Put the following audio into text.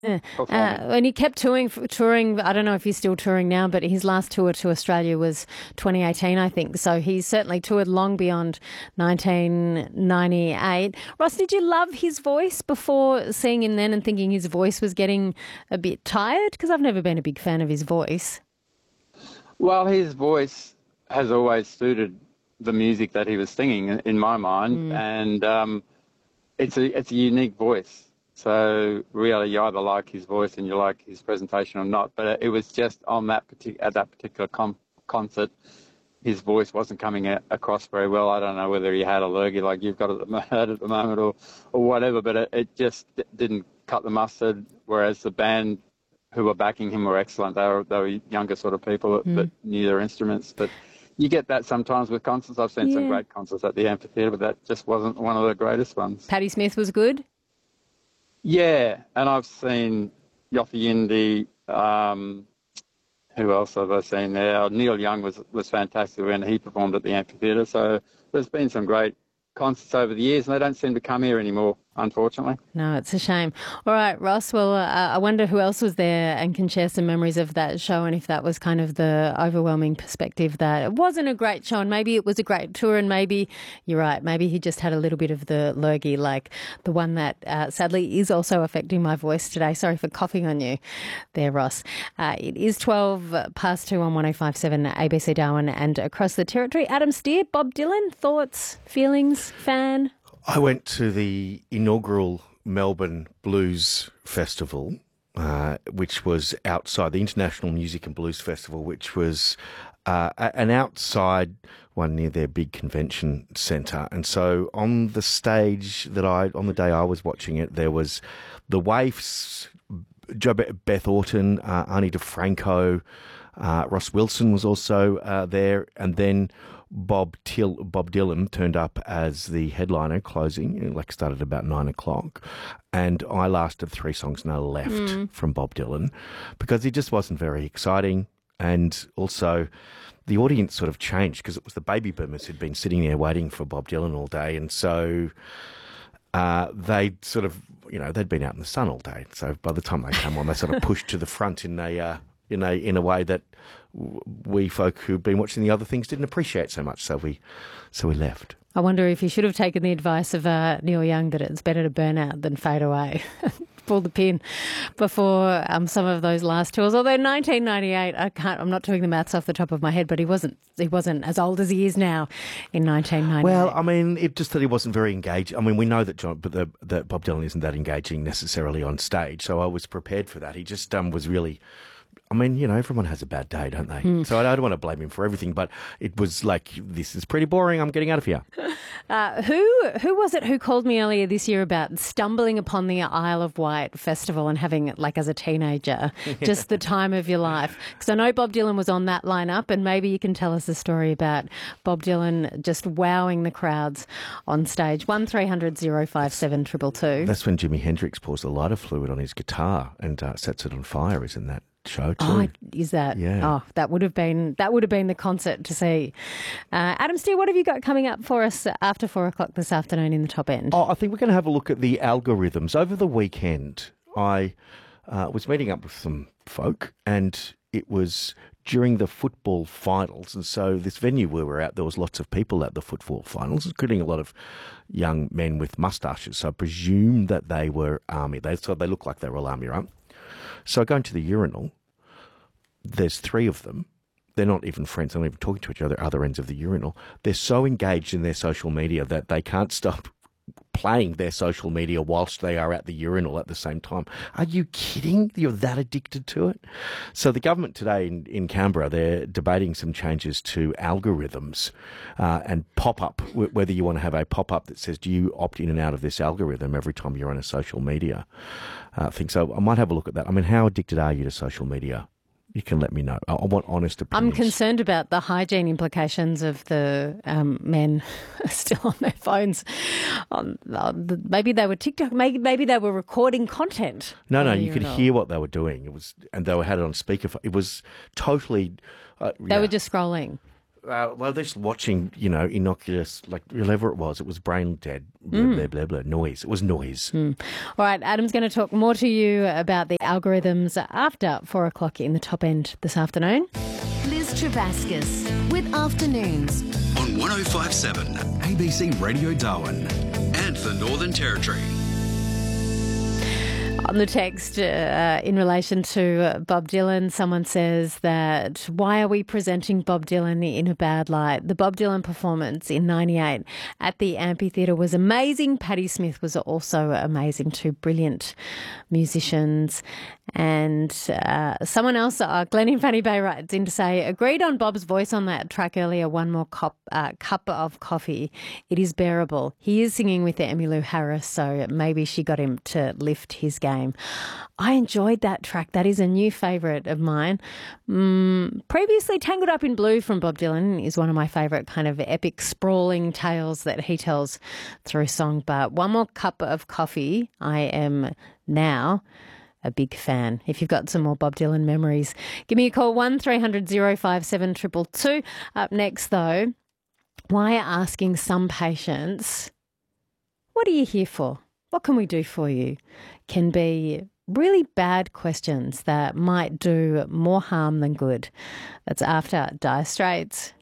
performing. And he kept touring. I don't know if he's still touring now, but his last tour to Australia was 2018, I think. So he's certainly toured long beyond 1998. Ross, did you love his voice before seeing him then and thinking his voice was getting a bit tired? Because I've never been a big fan of his voice. Well, his voice has always suited the music that he was singing, in my mind, and it's a unique voice. So really, you either like his voice and you like his presentation or not. But it was just on that at that particular concert, his voice wasn't coming across very well. I don't know whether he had a lurgy like you've got at the moment or whatever, but it just didn't cut the mustard. Whereas the band who were backing him were excellent. They were younger sort of people that knew their instruments. But you get that sometimes with concerts. I've seen some great concerts at the amphitheatre, but that just wasn't one of the greatest ones. Patti Smith was good? Yeah, and I've seen Yothu Yindi. Who else have I seen there? Neil Young was fantastic when he performed at the amphitheatre. So there's been some great concerts over the years, and they don't seem to come here anymore, unfortunately. No, it's a shame. All right, Ross, well, I wonder who else was there and can share some memories of that show, and if that was kind of the overwhelming perspective that it wasn't a great show and maybe it was a great tour, and maybe, you're right, maybe he just had a little bit of the lurgy, like the one that sadly is also affecting my voice today. Sorry for coughing on you there, Ross. It is 12 past 2 on 105.7 ABC Darwin and across the territory. Adam Steer, Bob Dylan, thoughts, feelings, fan? I went to the inaugural Melbourne Blues Festival, which was outside the International Music and Blues Festival, which was an outside one near their big convention centre. And so on the stage on the day I was watching it, there was the Waifs, Beth Orton, Ani DeFranco, Ross Wilson was also there, and then Bob Dylan turned up as the headliner closing, started about 9 o'clock. And I lasted 3 songs and I left from Bob Dylan because he just wasn't very exciting. And also the audience sort of changed because it was the baby boomers who'd been sitting there waiting for Bob Dylan all day. And so they sort of, they'd been out in the sun all day. So by the time they came on, they sort of pushed to the front in a way that we folk who've been watching the other things didn't appreciate so much. So we left. I wonder if you should have taken the advice of Neil Young that it's better to burn out than fade away. Pull the pin before some of those last tours. Although 1998, I'm not doing the maths off the top of my head, but he wasn't as old as he is now in 1998. Well, I mean, it just that he wasn't very engaged. I mean, we know that that Bob Dylan isn't that engaging necessarily on stage, so I was prepared for that. He just was really. I mean, everyone has a bad day, don't they? So I don't want to blame him for everything, but it was like, this is pretty boring. I'm getting out of here. Who was it who called me earlier this year about stumbling upon the Isle of Wight festival and having it as a teenager, just the time of your life? Because I know Bob Dylan was on that lineup, and maybe you can tell us a story about Bob Dylan just wowing the crowds on stage. 1300 057 222. That's when Jimi Hendrix pours a lighter fluid on his guitar and sets it on fire, isn't that? Show too. Oh, is that? Yeah. Oh, that would have been the concert to see. Adam Steer, what have you got coming up for us after 4 o'clock this afternoon in the top end? Oh, I think we're going to have a look at the algorithms. Over the weekend, I was meeting up with some folk, and it was during the football finals. And so this venue where we're at, there was lots of people at the football finals, including a lot of young men with moustaches. So I presume that they were army. They looked like they were all army, right? So I go into the urinal. There's 3 of them. They're not even friends. They're not even talking to each other at other ends of the urinal. They're so engaged in their social media that they can't stop playing their social media whilst they are at the urinal at the same time. Are you kidding? You're that addicted to it? So the government today in Canberra, they're debating some changes to algorithms and pop-up, whether you want to have a pop-up that says, do you opt in and out of this algorithm every time you're on a social media thing. So I might have a look at that. I mean, how addicted are you to social media? You can let me know. I want honest opinions. I'm concerned about the hygiene implications of the men still on their phones. Maybe they were TikTok. Maybe they were recording content. No, you could hear what they were doing. And they had it on speakerphone. It was totally. They were just scrolling. Well, just watching, innocuous, like whatever it was brain dead, blah, blah, blah, blah, noise. It was noise. All right, Adam's going to talk more to you about the algorithms after 4 o'clock in the Top End this afternoon. Liz Travascus with Afternoons on 1057 ABC Radio Darwin and the Northern Territory. On the text, in relation to Bob Dylan, someone says that why are we presenting Bob Dylan in a bad light? The Bob Dylan performance in '98 at the Amphitheatre was amazing. Patti Smith was also amazing too. Brilliant musicians. And someone else, Glenn in Fanny Bay, writes in to say, agreed on Bob's voice on that track earlier, One More Cup of Coffee. It is bearable. He is singing with Emmylou Harris, so maybe she got him to lift his game. I enjoyed that track. That is a new favourite of mine. Previously, Tangled Up in Blue from Bob Dylan is one of my favourite kind of epic sprawling tales that he tells through song. But One More Cup of Coffee, I am now a big fan. If you've got some more Bob Dylan memories, give me a call, 1300 057 222. Up next, though, why asking some patients, what are you here for? What can we do for you? Can be really bad questions that might do more harm than good. That's after Dire Straits.